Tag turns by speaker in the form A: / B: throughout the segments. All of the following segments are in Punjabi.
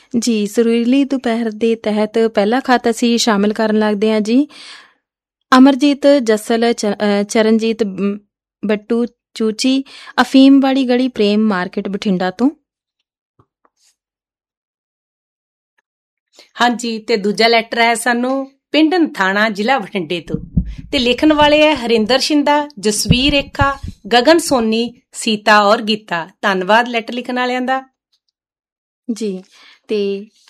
A: ਜੀ ਸੁਰੀਲੀ ਦੁਪਹਿਰ ਦੇ ਤਹਿਤ ਪਹਿਲਾ ਖਤ ਅਸੀਂ ਸ਼ਾਮਿਲ ਕਰਨ ਲੱਗਦੇ ਹਾਂ ਜੀ। ਅਮਰਜੀਤ ਜੱਸਲ ਚਰਨਜੀਤ ਬੱਟੂ ਚੂਚੀ, ਅਫੀਮ ਵਾਲੀ ਗਲੀ, ਪ੍ਰੇਮ ਮਾਰਕੀਟ, ਬਠਿੰਡਾ ਤੋਂ।
B: ਹਾਂਜੀ, ਤੇ ਦੂਜਾ ਲੈਟਰ ਹੈ ਸਾਨੂੰ ਪਿੰਡ ਨਥਾਣਾ, ਜ਼ਿਲ੍ਹਾ ਬਠਿੰਡੇ ਤੋਂ, ਤੇ ਲਿਖਣ ਵਾਲੇ ਹੈ ਹਰਿੰਦਰ ਸ਼ਿੰਦਾ, ਜਸਵੀਰ ਰੇਖਾ, ਗਗਨ ਸੋਨੀ, ਸੀਤਾ ਔਰ ਗੀਤਾ। ਧੰਨਵਾਦ ਲੈਟਰ ਲਿਖਣ ਵਾਲਿਆਂ ਦਾ
A: ਜੀ। ਤੇ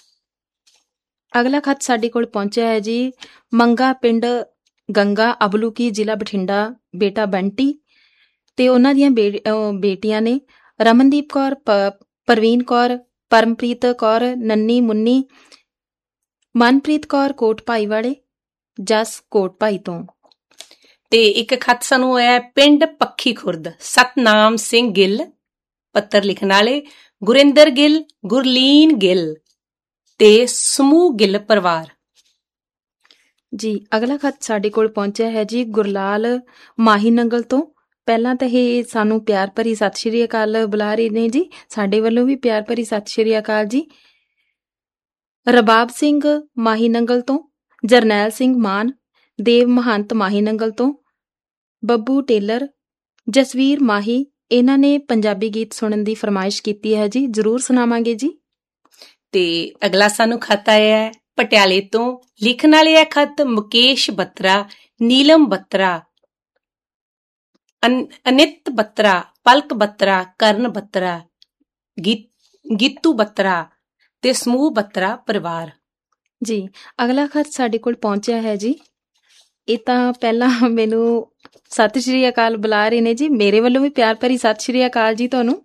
A: ਅਗਲਾ ਖਤ ਸਾਡੇ ਕੋਲ ਪਹੁੰਚਿਆ ਹੈ ਜੀ ਮੰਗਾ, ਪਿੰਡ ਗੰਗਾ ਅਬਲੂਕੀ, ਜ਼ਿਲ੍ਹਾ ਬਠਿੰਡਾ, ਬੇਟਾ ਬੰਟੀ ਤੇ ਉਹਨਾਂ ਦੀਆਂ ਬੇਟੀਆਂ ਨੇ ਰਮਨਦੀਪ ਕੌਰ, ਪ੍ਰਵੀਨ ਕੌਰ, ਪਰਮਪ੍ਰੀਤ ਕੌਰ, ਨੰਨੀ ਮੁੰਨੀ, ਮਨਪ੍ਰੀਤ ਕੌਰ, ਕੋਟ ਭਾਈ ਵਾਲੇ, ਜਸ ਕੋਟ ਭਾਈ ਤੋਂ।
B: ਤੇ ਇੱਕ ਖਤ ਸਾਨੂੰ ਹੋਇਆ ਪਿੰਡ ਪੱਖੀ ਖੁਰਦ, ਸਤਨਾਮ ਸਿੰਘ ਗਿੱਲ। ਪੱਤਰ ਲਿਖਣ ਵਾਲੇ ਗੁਰਿੰਦਰ ਗਿੱਲ, ਗੁਰਲੀਨ ਗਿੱਲ ਤੇ ਸਮੂਹ ਗਿੱਲ ਪਰਿਵਾਰ।
A: ਜੀ ਅਗਲਾ ਖਤ ਸਾਡੇ ਕੋਲ ਪਹੁੰਚਿਆ ਹੈ ਜੀ ਗੁਰਲਾਲ ਮਾਹੀ ਨੰਗਲ ਤੋਂ। ਪਹਿਲਾਂ ਤਾਂ ਇਹ ਸਾਨੂੰ ਪਿਆਰ ਭਰੀ ਸਤਿ ਸ਼੍ਰੀ ਅਕਾਲ ਬੁਲਾ ਰਹੇ ਨੇ ਜੀ, ਸਾਡੇ ਵੱਲੋਂ ਵੀ ਪਿਆਰ ਭਰੀ ਸਤਿ ਸ਼੍ਰੀ ਅਕਾਲ ਜੀ। ਰਬਾਬ ਸਿੰਘ ਮਾਹੀ ਨੰਗਲ ਤੋਂ, ਜਰਨੈਲ ਸਿੰਘ ਮਾਨ, ਦੇਵ ਮਹੰਤ ਮਾਹੀ ਨੰਗਲ ਤੋਂ, ਬੱਬੂ ਟੇਲਰ, ਜਸਵੀਰ ਮਾਹੀ, ਇਹਨਾਂ ਨੇ ਪੰਜਾਬੀ ਗੀਤ ਸੁਣਨ ਦੀ ਫਰਮਾਇਸ਼ ਕੀਤੀ ਹੈ ਜੀ, ਜ਼ਰੂਰ ਸੁਣਾਵਾਂਗੇ ਜੀ।
B: ਤੇ ਅਗਲਾ ਸਾਨੂੰ ਖਤ ਆਇਆ ਹੈ ਪਟਿਆਲੇ ਤੋਂ। ਲਿਖਣ ਵਾਲੇ ਹੈ ਖਤ ਮੁਕੇਸ਼ ਬੱਤਰਾ, ਨੀਲਮ ਬੱਤਰਾ, ਅਨਿਤ ਬੱਤਰਾ, ਪਲਕ ਬੱਤਰਾ, ਕਰਨ ਬੱਤਰਾ, ਗੀਤੂ ਬੱਤਰਾ ਤੇ ਸਮੂਹ ਬੱਤਰਾ ਪਰਿਵਾਰ।
A: ਜੀ ਅਗਲਾ ਖਤ ਸਾਡੇ ਕੋਲ ਪਹੁੰਚਿਆ ਹੈ ਜੀ। ਇਹ ਤਾਂ ਪਹਿਲਾਂ ਮੈਨੂੰ ਸਤਿ ਸ਼੍ਰੀ ਅਕਾਲ ਬੁਲਾ ਰਹੇ ਨੇ ਜੀ, ਮੇਰੇ ਵੱਲੋਂ ਵੀ ਪਿਆਰ ਭਰੀ ਸਤਿ ਸ਼੍ਰੀ ਅਕਾਲ ਜੀ ਤੁਹਾਨੂੰ।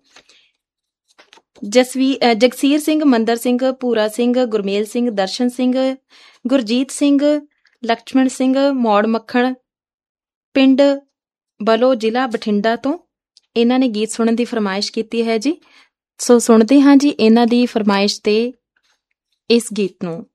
A: ਜਗਸੀਰ ਸਿੰਘ, ਮੰਦਰ ਸਿੰਘ, ਭੂਰਾ ਸਿੰਘ, ਗੁਰਮੇਲ ਸਿੰਘ, ਦਰਸ਼ਨ ਸਿੰਘ, ਗੁਰਜੀਤ ਸਿੰਘ, ਲਕਸ਼ਮਣ ਸਿੰਘ, ਮੌੜ ਮੱਖਣ, ਪਿੰਡ ਬਲੋ, ਜ਼ਿਲ੍ਹਾ ਬਠਿੰਡਾ ਤੋਂ। ਇਹਨਾਂ ਨੇ ਗੀਤ ਸੁਣਨ ਦੀ ਫਰਮਾਇਸ਼ ਕੀਤੀ ਹੈ ਜੀ, ਸੋ ਸੁਣਦੇ ਹਾਂ ਜੀ ਇਹਨਾਂ ਦੀ ਫਰਮਾਇਸ਼ ਤੇ ਇਸ ਗੀਤ ਨੂੰ।